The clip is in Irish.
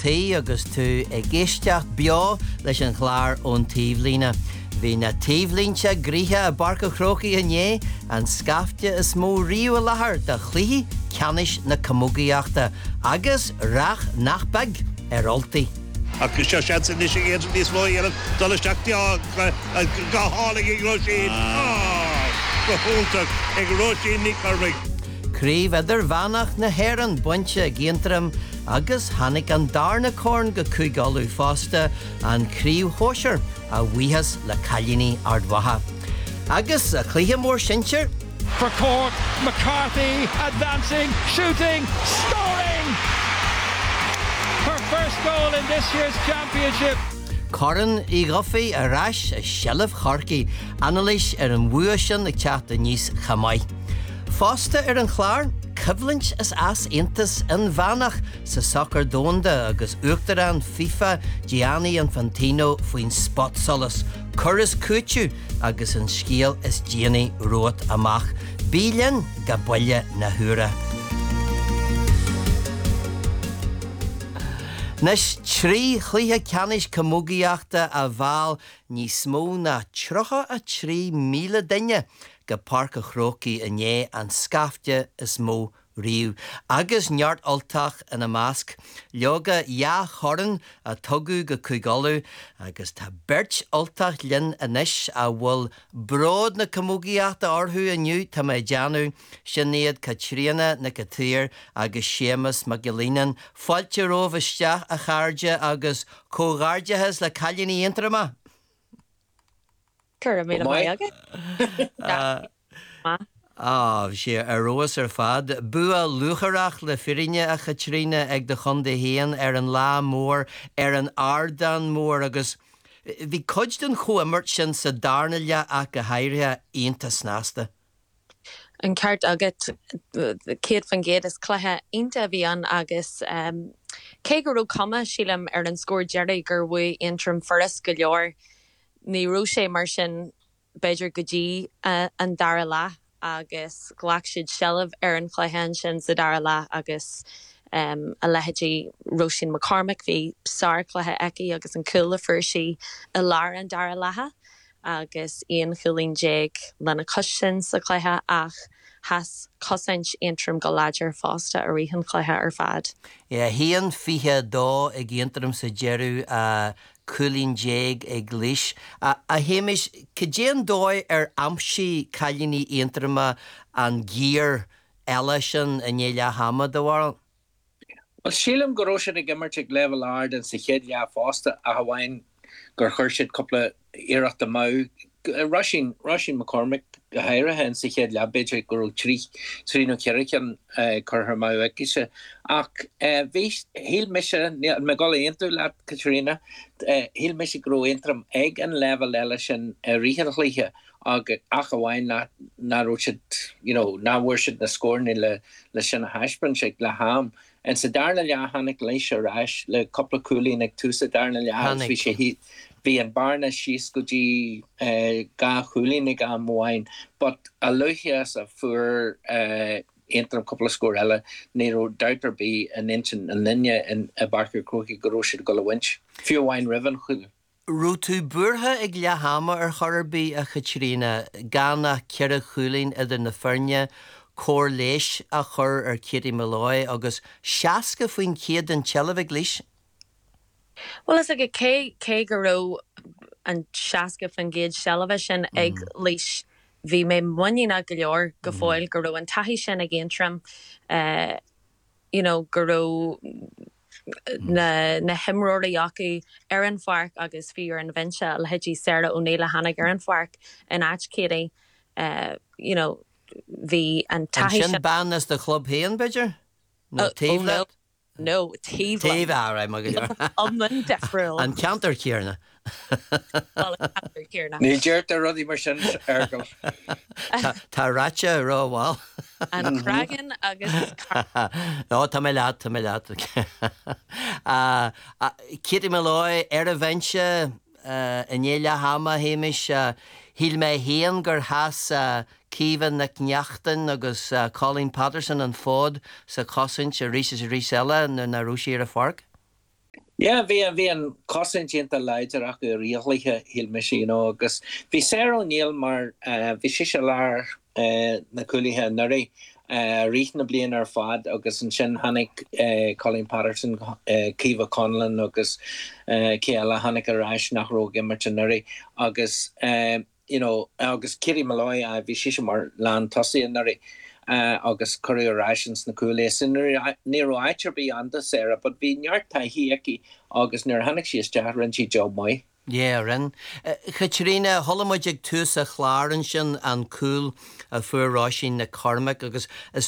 tí agus tú ag géisteach beo leis an chláir ón Taobhlíne. Bhí na Taobhlínse gríthe a barca chrócaí inné an scafte is mó riú a láthair de chluthaí ceannis na camugaíochta agus rach nachbeg oltaí. Agus se seansa ní sé éidir níos mó ar dul isteach go hálaigh ag Róisín. Go húlteach ag Róisín ní carmhaigh. Críomh idir bhanach na héireann buinte géantram agus hanig an darna corn go cúigáilú fásta an críomh hóisiir a bhuíhas le cailíní ardmhatha. Agus a chlutha mór sinseir. For Cork, McCarthy advancing, shooting, scoring! Her first goal in this year's championship. Coran I goffi a rais a shelf charki, analis an bhuaishin ag teach a níos chamai. Fásta an chláir, cyflint is as intas in bhanach sa soccer dónda agus uachtar an FIFA Gianni Infantino faoin spot solas. Curas cúitiu agus an scíal is Gianni rót amach. Bílinn go buile na húra. Nes trí chlutha ceannis camugaíochta a bháil ní smó na 3 míle duine go parca chrócaí inné an scafte is mó riú. Agus neart oltach in a másc, leoga choran a tugu go cúigáilú agus tá beirt oltach linn inis a bhfuil bród na camugaíochta orthú aniu tá mé deanú sinnéad Catriona na Catír agus Séamus Magdalena fáilte rómh isteach a chairde agus cóghardethes le cailíní intrama. Cura mí agad? sé arroas fad. Bua lucharach le firinne a Catriona ag de chunda héan an lá mór an ardan mór agus bhí cuid den chuimirt sin sa darnaile ach go hairithe aonanta snásta. An ceart agat céad fan géad is cluthe aonanta bhí an agus cé gur ró cuma sílam an scór Jerry gur bhfuil intrum foras go leor ní ró sé mar sin beidir go dtí an dara lá agus ghlac siad shelf an chluicheann sin sa dara lá agus a leithéidí Róisín McCormick bhí sár cluithe eici agus an coolla fuirsaí a lár an dara látha agus Ian Chulín Jake lena cussin sa cluithe ach has cosaint intrum go láidir fásta a rihan cluithe ar fad. Hían fiche dó ag intrum sa Jeru a Chulín Jake ag glís. A héimiis, céan dói amsí cailíní intrama an gír eile sin a néile hama do bhar? Well, sílam go raibh ag immert ag level ard an sa chéad fásta a hahain gur chuir siad coppla iireachta mau. Róisín McCormick go hairithe an sa chéad beidir gur trí nó ceiricin chur mau aici ach bhís híl mise me gola aonú le Catriona híl mise gro intram ag an level eile sin ríchan chluthe ach bhhain ná roisiid ná bhuairsiid na scórnaí le sin a haispan sé le ham an sa darna lehannig leis a ráis le coppla cúlín ag tú sa darna lehannig bhí sé Bhí an barna síos go dtí ga chulínig an mhain, but a luithe a fuair intram coppla scór eile ní ró d'oitar bí an intin an linne in a barca crócaí go raibh siad go le winch. Fiú bhain rivan chuile. Rú tú buartha ag leahama ar choirbí a Catriona gana ceire chulín idir na feirne cór leis a chur ar Kitty Malloy agus seasca faoin céad an teileh glís? Well, is like a cé go raibh an seasca fan géad shelf sin ag leis bhí mé muine go leor go fáil go raibh an taithí sin ag intram go raibh na himróirí acu ar an pharc agus fiú an bhainse le heidí Sarah O'Neill Hannig ar an pharc in Aitcéirí bhí an taithí sin ban is the club héan beidir? No, Taobh No, Taobh. Taobh ára má go Amman defriúil. An ceantar céarna. Well, an ceantar céarna. Ní deirt a rudí mar sin argal. Tá ráite ráháil. An cragan agus No, tá mé leat. Kitty Malloy ar a bhainse inéile hama héimiis híl mé héan gur has Kievan na Kneachtan agus Colin Patterson an fód sa cosint a rís eile na rúsí ar a pharc? Ja, vi an cosintnta leidir ach go rialige hil me agus vi sé níl mar vi si laar na coolíthe nuí rina blian ar fad agus an sin hannig Colin Patterson Kiva Conlon agus Keala hannig aráis nach ro gimmert nuí agus agus Kitty Malloy a vi si mar lá tosi nuí. Agus choreorations na coolé sin nero airbí anda Sarah, but vi neart ta hieki agus ner hannig si ran si job mai. Rin. Chatrina holomuidig tús a chláran sin an cool a furásin na Cormac agus is